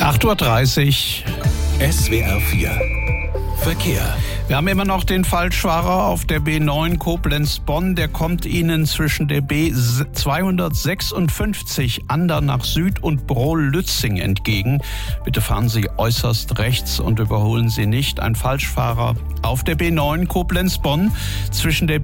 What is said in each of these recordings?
8:30 Uhr. SWR 4 Verkehr. Wir haben immer noch den Falschfahrer auf der B9 Koblenz-Bonn. Der kommt Ihnen zwischen der B256 Andernach Süd und Brohl-Lützing entgegen. Bitte fahren Sie äußerst rechts und überholen Sie nicht. Ein Falschfahrer auf der B9 Koblenz-Bonn zwischen der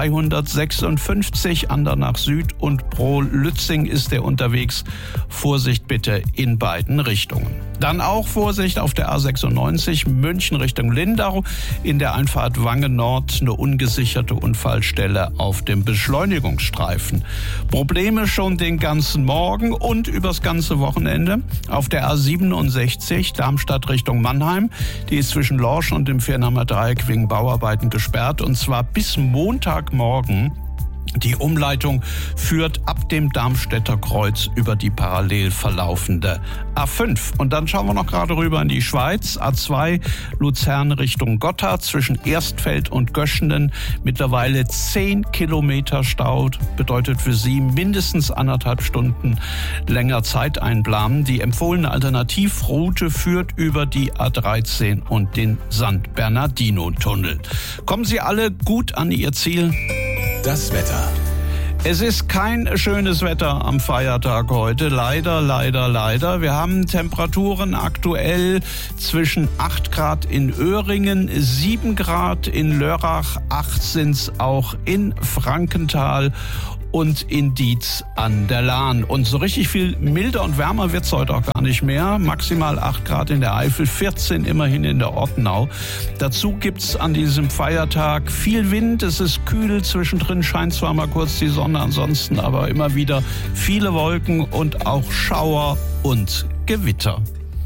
B256 Andernach Süd und Brohl-Lützing ist er unterwegs. Vorsicht bitte in beiden Richtungen. Dann auch Vorsicht auf der A96 München Richtung Lindau. In der Einfahrt Wangen Nord eine ungesicherte Unfallstelle auf dem Beschleunigungsstreifen. Probleme schon den ganzen Morgen und übers ganze Wochenende. Auf der A67 Darmstadt Richtung Mannheim. Die ist zwischen Lorsch und dem Viernheimer Dreieck wegen Bauarbeiten gesperrt. Und zwar bis Montagmorgen. Die Umleitung führt ab dem Darmstädter Kreuz über die parallel verlaufende A5. Und dann schauen wir noch gerade rüber in die Schweiz. A2 Luzern Richtung Gotthard zwischen Erstfeld und Göschenen. Mittlerweile 10 Kilometer Stau. Bedeutet für Sie mindestens 1,5 Stunden länger Zeit einplanen. Die empfohlene Alternativroute führt über die A13 und den St. Bernardino-Tunnel. Kommen Sie alle gut an Ihr Ziel? Das Wetter. Es ist kein schönes Wetter am Feiertag heute. Leider. Wir haben Temperaturen aktuell zwischen 8 Grad in Öhringen, 7 Grad in Lörrach, 8 sind's auch in Frankenthal und in Dietz an der Lahn. Und so richtig viel milder und wärmer wird's heute auch gar nicht mehr. Maximal 8 Grad in der Eifel, 14 immerhin in der Ortenau. Dazu gibt's an diesem Feiertag viel Wind. Es ist kühl, zwischendrin scheint zwar mal kurz die Sonne, ansonsten aber immer wieder viele Wolken und auch Schauer und Gewitter.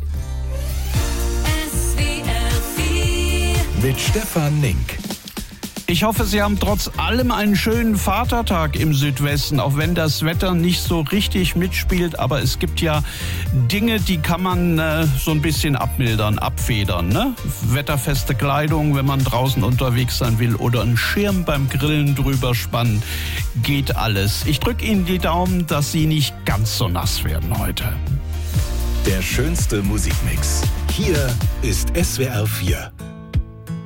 Mit Stefan Nink. Ich hoffe, Sie haben trotz allem einen schönen Vatertag im Südwesten, auch wenn das Wetter nicht so richtig mitspielt. Aber es gibt ja Dinge, die kann man so ein bisschen abmildern, abfedern. Ne? Wetterfeste Kleidung, wenn man draußen unterwegs sein will, oder einen Schirm beim Grillen drüber spannen. Geht alles. Ich drücke Ihnen die Daumen, dass Sie nicht ganz so nass werden heute. Der schönste Musikmix. Hier ist SWR 4.